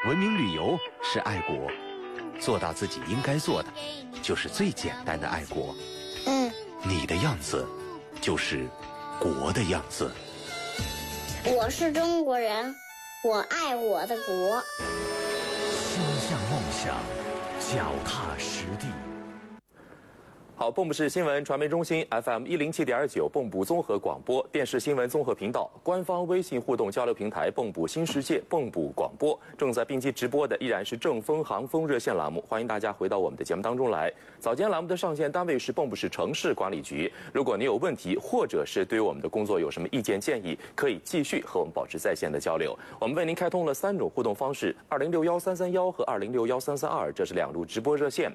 文明旅游是爱国，做到自己应该做的，就是最简单的爱国。你的样子，就是国的样子。 我是中国人，我爱我的国。 心向梦想，脚踏实地。 好，蚌埠市新闻传媒中心 FM107.9蚌埠综合广播电视新闻综合频道官方微信互动交流平台蚌埠新世界蚌埠广播正在并机直播的依然是正风航风热线栏目，欢迎大家回到我们的节目当中来。早间栏目的上线单位是蚌埠市城市管理局，如果你有问题或者是对于我们的工作有什么意见建议，可以继续和我们保持在线的交流。我们为您开通了3种互动方式：20613331和20613332，这是2路直播热线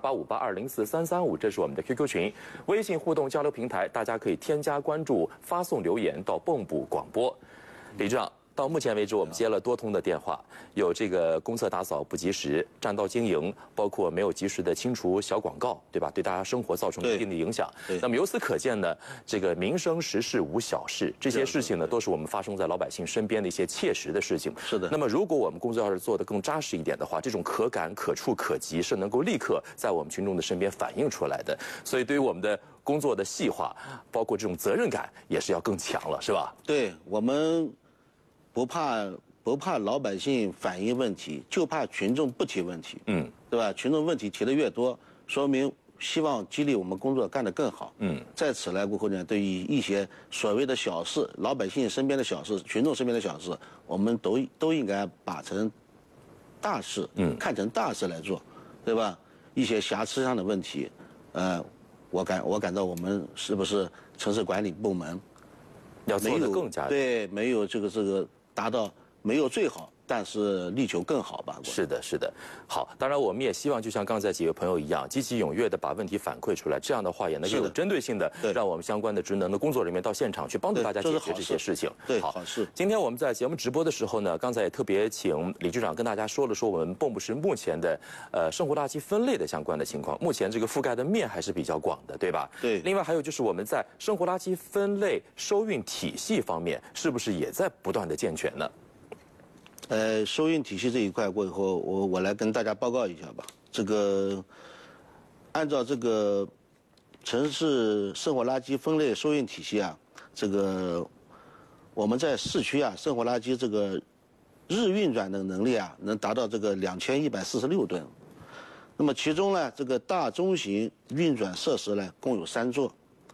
；2858204335，这是我们的 QQ 群。微信互动交流平台，大家可以添加关注，发送留言到蚌埠广播。李局长，到目前为止，我们接了多通的电话，有这个公厕打扫不及时、占道经营，包括没有及时的清除小广告，对吧？对大家生活造成一定的影响。那么由此可见呢，这个民生实事无小事，这些事情呢，都是我们发生在老百姓身边的一些切实的事情。 是的。 那么如果我们工作要是做得更扎实一点的话，这种可感、可触、可及是能够立刻在我们群众的身边反映出来的。所以对于我们的工作的细化，包括这种责任感，也是要更强了，是吧？ 对，我们不怕老百姓反映问题，就怕群众不提问题，对吧？群众问题提得越多，说明希望激励我们工作干得更好，在此来过后呢，对于一些所谓的小事，老百姓身边的小事，群众身边的小事，我们都应该把成大事，看成大事来做，对吧？一些瑕疵上的问题，我感到我们是不是城市管理部门要做得更加对，没有这个达到没有最好，但是力求更好吧。 是的，是的。好，当然我们也希望，就像刚才几位朋友一样，积极踊跃的把问题反馈出来，这样的话也能够有针对性的让我们相关的职能的工作人员到现场去帮助大家解决这些事情。 对，好事。 今天我们在节目直播的时候呢，刚才也特别请李局长跟大家说了说我们蚌埠市目前的生活垃圾分类的相关的情况。目前这个覆盖的面还是比较广的，对吧？ 对。 另外还有就是我们在生活垃圾分类收运体系方面，是不是也在不断的健全呢？ 收运体系这一块过以后，我来跟大家报告一下吧。这个按照这个城市生活垃圾分类收运体系啊，这个我们在市区啊，生活垃圾这个日运转的能力啊，能达到这个2146吨。那么其中呢，这个大中型运转设施呢，共有3座，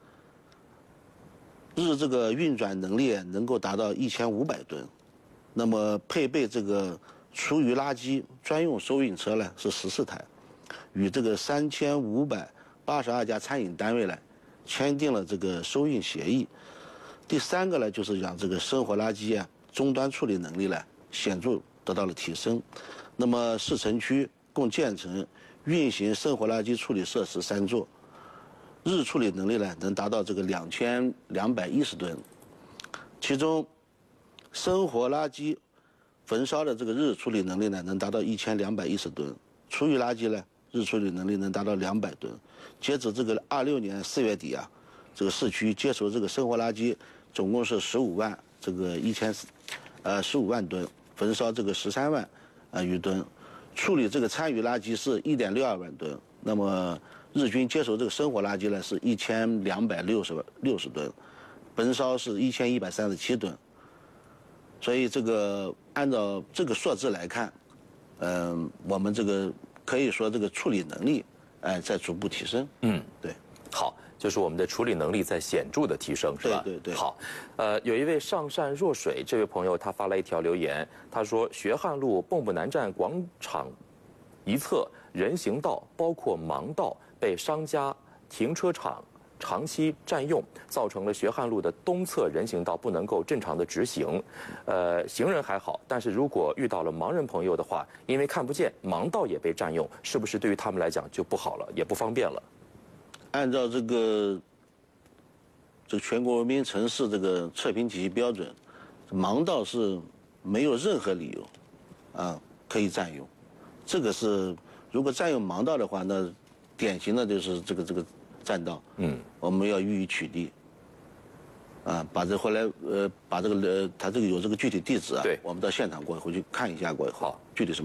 日这个运转能力能够达到1500吨。那么配备这个厨余垃圾专用收运车呢是14台，与这个3582家餐饮单位呢签订了这个收运协议。第3个呢就是让这个生活垃圾啊终端处理能力呢显著得到了提升。那么市城区共建成运行生活垃圾处理设施3座，日处理能力呢能达到这个2210吨，其中生活垃圾焚烧的这个日处理能力呢，能达到1210吨；厨余垃圾呢，日处理能力能达到200吨。截止这个26年4月底啊，这个市区接收这个生活垃圾总共是15万吨，焚烧这个13万余吨，处理这个餐余垃圾是1.62万吨。那么日均接收这个生活垃圾呢是1260吨，焚烧是1137吨。所以这个按照这个数字来看，我们这个可以说这个处理能力在逐步提升。对。 好，就是我们的处理能力在显著的提升，是吧？ 对。 好，有一位上善若水这位朋友，他发来一条留言，他说：学汉路蚌埠南站广场一侧人行道，包括盲道，被商家、停车场长期占用，造成了学汉路的东侧人行道不能够正常的直行。行人还好，但是如果遇到了盲人朋友的话，因为看不见，盲道也被占用，是不是对于他们来讲就不好了，也不方便了？ 按照这个全国文明城市这个测评体系标准，盲道是没有任何理由可以占用。这个是如果占用盲道的话，那典型的就是这个占道，我们要予以取缔，把这后来把这个他这个有这个具体地址啊， 对， 我们到现场过回去看一下过以后，具体什么。